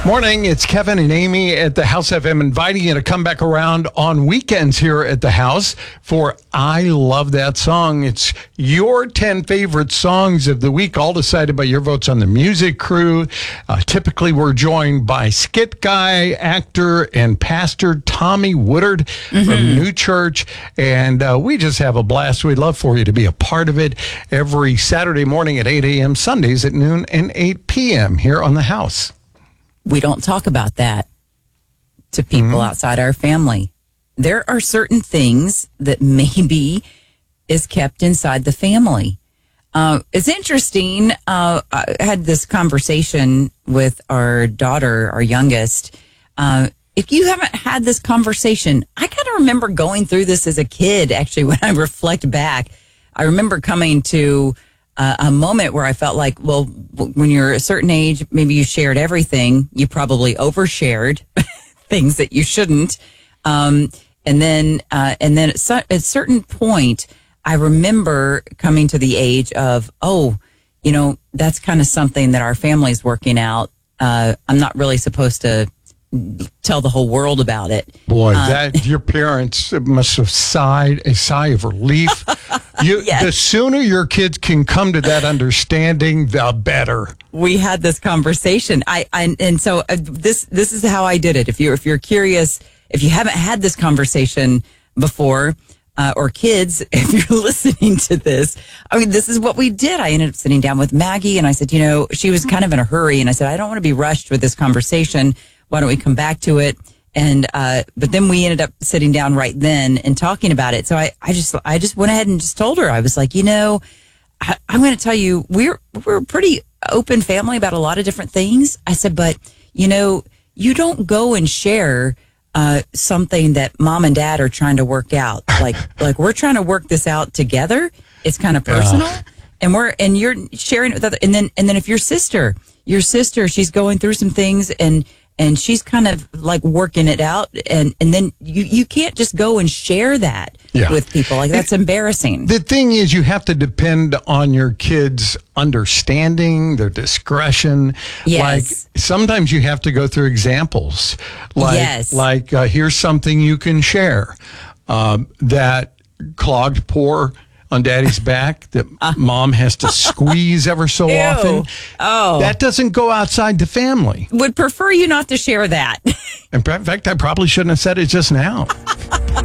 Morning, it's Kevin and Amy at the House FM inviting you to come back around on weekends here at the house for I Love That Song. It's your 10 favorite songs of the week, all decided by your votes on the music crew. Typically, we're joined by skit guy, actor, and pastor Tommy Woodard from New Church, and we just have a blast. We'd love for you to be a part of it every Saturday morning at 8 a.m., Sundays at noon and 8 p.m. here on the house. We don't talk about that to people outside our family. There are certain things that maybe is kept inside the family. It's interesting. I had this conversation with our daughter, our youngest. If you haven't had this conversation, I kind of remember going through this as a kid. Actually, when I reflect back, I remember coming to a moment where I felt like, well, when you're a certain age, maybe you shared everything. You probably overshared things that you shouldn't. And then at a certain point, I remember coming to the age of, that's kind of something that our family's working out. I'm not really supposed to tell the whole world about it. Boy, that your parents must have sighed a sigh of relief. Yes. The sooner your kids can come to that understanding, the better. We had this conversation. This is how I did it. If you're curious, if you haven't had this conversation before, or kids, if you're listening to this, this is what we did. I ended up sitting down with Maggie, and I said, she was kind of in a hurry, and I said, I don't want to be rushed with this conversation. Why don't we come back to it? And but then we ended up sitting down right then and talking about it. So I just went ahead and just told her. I was like, I'm going to tell you, we're a pretty open family about a lot of different things. I said, but you don't go and share something that mom and dad are trying to work out. Like we're trying to work this out together. It's kind of personal, and you're sharing it with other. And then if your sister, she's going through some things and she's kind of like working it out, and then you can't just go and share that with people. Like, that's embarrassing. The thing is, you have to depend on your kids' understanding, their discretion. Yes. Like, sometimes you have to go through examples. Like here's something you can share. That clogged pore on daddy's back that mom has to squeeze ever so often. Oh. That doesn't go outside the family. Would prefer you not to share that. In fact, I probably shouldn't have said it just now.